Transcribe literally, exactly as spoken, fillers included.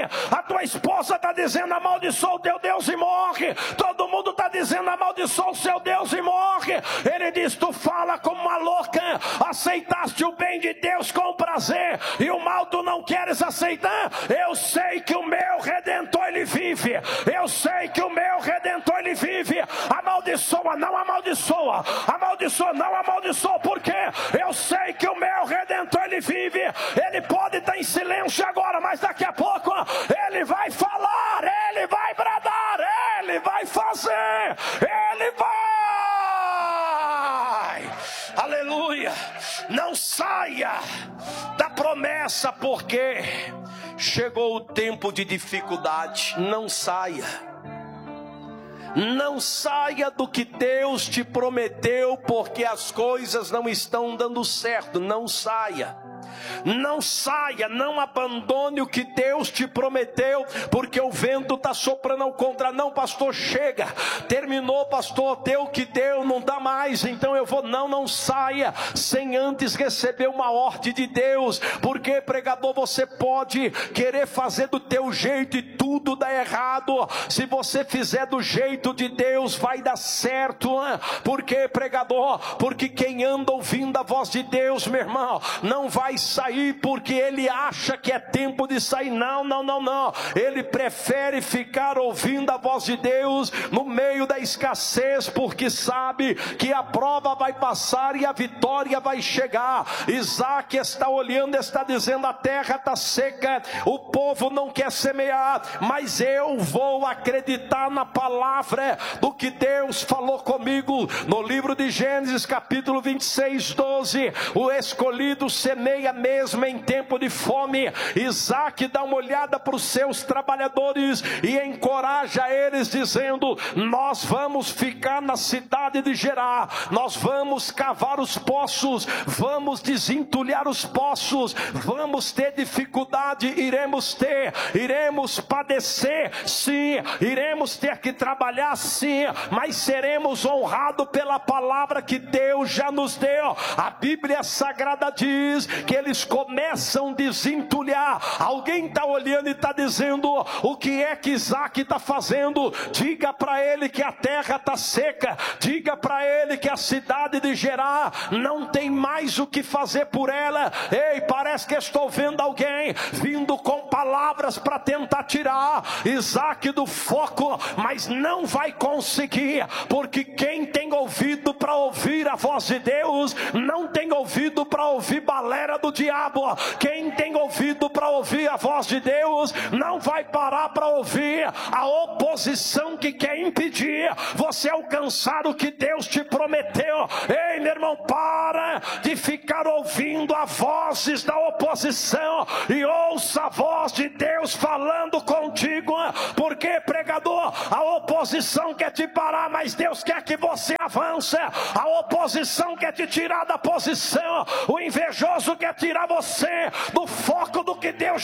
A tua esposa está dizendo amaldiçoa o teu Deus e morre. Todo mundo está dizendo amaldiçoa o seu Deus e morre. Ele diz, tu fala como uma louca. Aceitaste o bem de Deus com prazer e o mal tu não queres aceitar. Eu sei que o meu Redentor ele vive. Eu sei que o meu Redentor ele vive. Amaldiçoa, não amaldiçoa. Amaldiçoa, não amaldiçoa. Por quê? Eu sei que o meu Redentor ele vive. Ele pode estar em silêncio agora, mas daqui a pouco ele vai falar, ele vai bradar, ele vai fazer, ele vai. Aleluia. Não saia da promessa, porque chegou o tempo de dificuldade. Não saia. Não saia do que Deus te prometeu, porque as coisas não estão dando certo. Não saia. Não saia, não abandone o que Deus te prometeu, porque o vento está soprando ao contra. Não, pastor, chega, terminou, pastor, deu o que deu, não dá mais, então eu vou. Não, não saia sem antes receber uma ordem de Deus, porque, pregador, você pode querer fazer do teu jeito e tudo dá errado. Se você fizer do jeito de Deus, vai dar certo. Porque, pregador, porque quem anda ouvindo a voz de Deus, meu irmão, não vai sair porque ele acha que é tempo de sair. Não, não, não, não. Ele prefere ficar ouvindo a voz de Deus no meio da escassez, porque sabe que a prova vai passar e a vitória vai chegar. Isaac está olhando, está dizendo, a terra está seca, o povo não quer semear, mas eu vou acreditar na palavra do que Deus falou comigo. No livro de Gênesis capítulo vinte e seis, doze, o escolhido semeia mesmo em tempo de fome. Isaac dá uma olhada para os seus trabalhadores e encoraja eles, dizendo, nós vamos ficar na cidade de Gerar, nós vamos cavar os poços, vamos desentulhar os poços, vamos ter dificuldade, iremos ter, iremos padecer, sim, iremos ter que trabalhar, sim, mas seremos honrados pela palavra que Deus já nos deu. A Bíblia Sagrada diz que eles começam a desentulhar. Alguém está olhando e está dizendo, o que é que Isaac está fazendo? Diga para ele que a terra está seca, diga para ele que a cidade de Gerar não tem mais o que fazer por ela. Ei, parece que estou vendo alguém vindo com palavras para tentar tirar Isaac do foco, mas não vai conseguir, porque quem tem ouvido para ouvir a voz de Deus, não tem ouvido para ouvir balera do diabo. Quem tem ouvido para ouvir a voz de Deus, não vai parar para ouvir a oposição que quer impedir você alcançar o que Deus te prometeu. Ei, meu irmão, para de ficar ouvindo as vozes da oposição e ouça a voz de Deus falando contigo. Porque, pregador, a oposição quer te parar, mas Deus quer que você avance. A oposição quer te tirar da posição, o invejoso quer tirar você do foco do que Deus